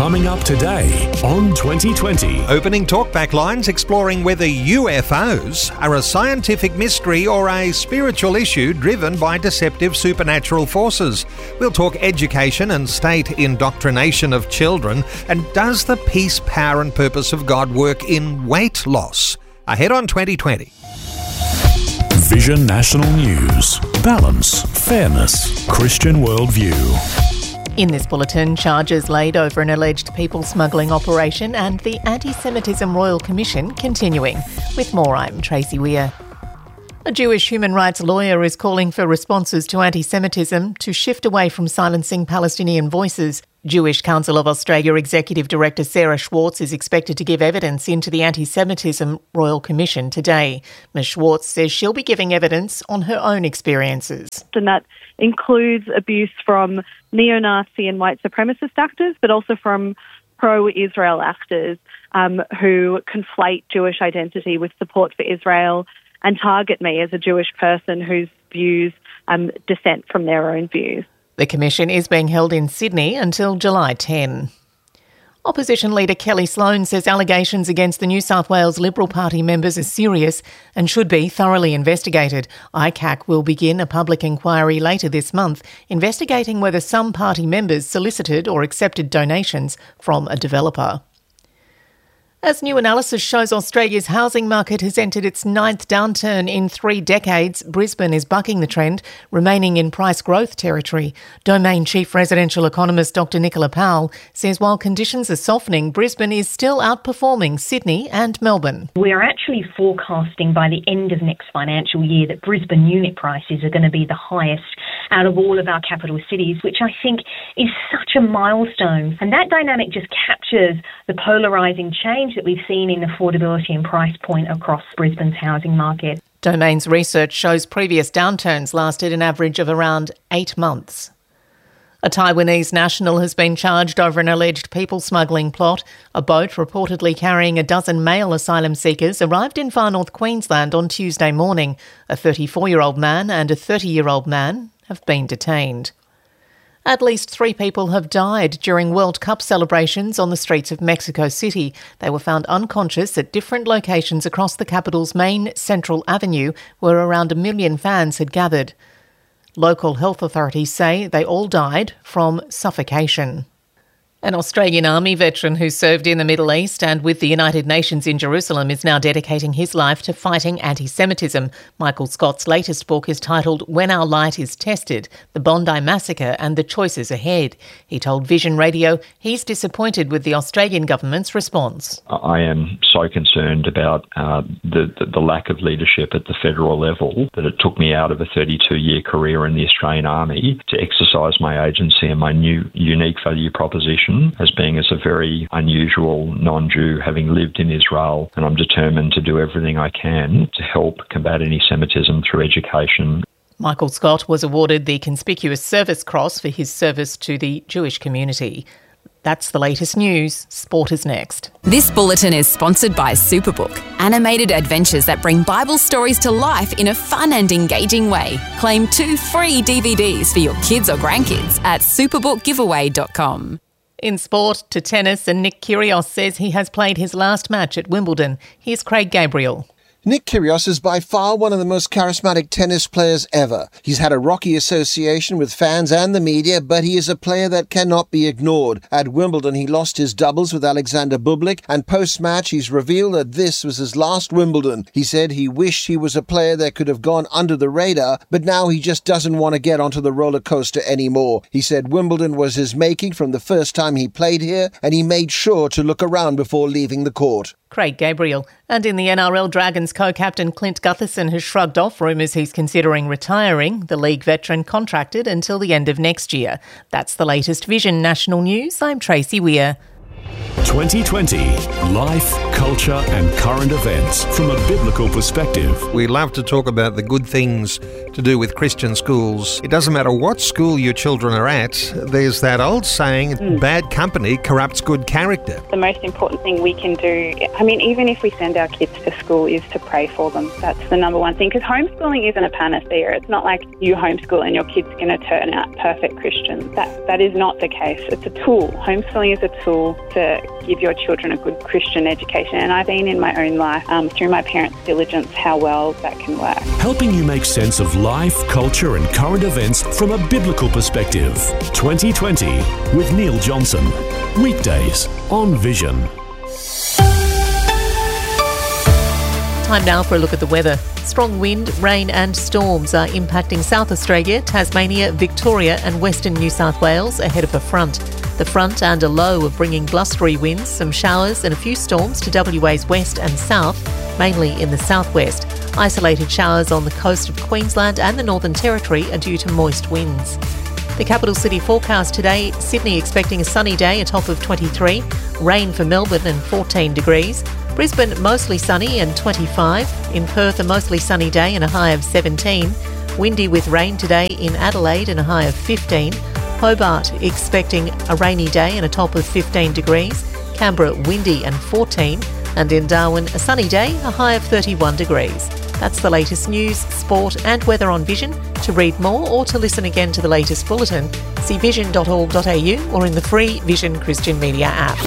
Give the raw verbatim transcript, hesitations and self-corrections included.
Coming up today on twenty twenty. Opening talkback lines exploring whether U F Os are a scientific mystery or a spiritual issue driven by deceptive supernatural forces. We'll talk education and state indoctrination of children, and does the peace, power and purpose of God work in weight loss? Ahead on twenty twenty. Vision National News. Balance, fairness, Christian worldview. In this bulletin, charges laid over an alleged people smuggling operation and the Anti-Semitism Royal Commission continuing. With more, I'm Tracy Weir. A Jewish human rights lawyer is calling for responses to anti-Semitism to shift away from silencing Palestinian voices. Jewish Council of Australia Executive Director Sarah Schwartz is expected to give evidence into the Anti-Semitism Royal Commission today. Ms Schwartz says she'll be giving evidence on her own experiences. And that includes abuse from neo-Nazi and white supremacist actors, but also from pro-Israel actors um, who conflate Jewish identity with support for Israel and target me as a Jewish person whose views um, dissent from their own views. The commission is being held in Sydney until July tenth. Opposition leader Kelly Sloan says allegations against the New South Wales Liberal Party members are serious and should be thoroughly investigated. I C A C will begin a public inquiry later this month investigating whether some party members solicited or accepted donations from a developer. As new analysis shows Australia's housing market has entered its ninth downturn in three decades, Brisbane is bucking the trend, remaining in price growth territory. Domain Chief Residential Economist Doctor Nicola Powell says while conditions are softening, Brisbane is still outperforming Sydney and Melbourne. We are actually forecasting by the end of next financial year that Brisbane unit prices are going to be the highest out of all of our capital cities, which I think is such a milestone. And that dynamic just captures the polarising change that we've seen in affordability and price point across Brisbane's housing market. Domain's research shows previous downturns lasted an average of around eight months. A Taiwanese national has been charged over an alleged people smuggling plot. A boat reportedly carrying a dozen male asylum seekers arrived in far north Queensland on Tuesday morning. A thirty-four-year-old man and a thirty-year-old man have been detained. At least three people have died during World Cup celebrations on the streets of Mexico City. They were found unconscious at different locations across the capital's main Central Avenue, where around a million fans had gathered. Local health authorities say they all died from suffocation. An Australian Army veteran who served in the Middle East and with the United Nations in Jerusalem is now dedicating his life to fighting anti-Semitism. Michael Scott's latest book is titled When Our Light is Tested, The Bondi Massacre and the Choices Ahead. He told Vision Radio he's disappointed with the Australian government's response. I am so concerned about uh, the, the, the lack of leadership at the federal level that it took me out of a thirty-two-year career in the Australian Army to exercise my agency and my new unique value proposition as being as a very unusual non-Jew having lived in Israel, and I'm determined to do everything I can to help combat anti-Semitism through education. Michael Scott was awarded the Conspicuous Service Cross for his service to the Jewish community. That's the latest news. Sport is next. This bulletin is sponsored by Superbook, animated adventures that bring Bible stories to life in a fun and engaging way. Claim two free D V Ds for your kids or grandkids at superbook giveaway dot com. In sport, to tennis, and Nick Kyrgios says he has played his last match at Wimbledon. Here's Craig Gabriel. Nick Kyrgios is by far one of the most charismatic tennis players ever. He's had a rocky association with fans and the media, but he is a player that cannot be ignored. At Wimbledon, he lost his doubles with Alexander Bublik, and post-match, he's revealed that this was his last Wimbledon. He said he wished he was a player that could have gone under the radar, but now he just doesn't want to get onto the roller coaster anymore. He said Wimbledon was his making from the first time he played here, and he made sure to look around before leaving the court. Craig Gabriel. And in the N R L, Dragons co-captain Clint Gutherson has shrugged off rumours he's considering retiring. The league veteran contracted until the end of next year. That's the latest Vision National News. I'm Tracy Weir. twenty twenty. Life, culture and current events from a biblical perspective. We love to talk about the good things to do with Christian schools. It doesn't matter what school your children are at, there's that old saying, mm. bad company corrupts good character. The most important thing we can do, I mean, even if we send our kids to school, is to pray for them. That's the number one thing, because homeschooling isn't a panacea. It's not like you homeschool and your kid's going to turn out perfect Christians. That, that is not the case. It's a tool. Homeschooling is a tool to give your children a good Christian education. And I've seen in my own life, um, through my parents' diligence, how well that can work. Helping you make sense of life, culture and current events from a biblical perspective. twenty twenty with Neil Johnson. Weekdays on Vision. Time now for a look at the weather. Strong wind, rain and storms are impacting South Australia, Tasmania, Victoria and Western New South Wales ahead of a front. The front and a low are bringing blustery winds, some showers and a few storms to W A's west and south, mainly in the southwest. Isolated showers on the coast of Queensland and the Northern Territory are due to moist winds. The capital city forecast today, Sydney expecting a sunny day, a top of twenty-three, rain for Melbourne and fourteen degrees. Brisbane mostly sunny and twenty-five. In Perth a mostly sunny day and a high of seventeen. Windy with rain today in Adelaide and a high of fifteen. Hobart expecting a rainy day and a top of fifteen degrees. Canberra windy and fourteen. And in Darwin a sunny day, a high of thirty-one degrees. That's the latest news, sport and weather on Vision. To read more or to listen again to the latest bulletin, see vision dot org dot a u or in the free Vision Christian Media app.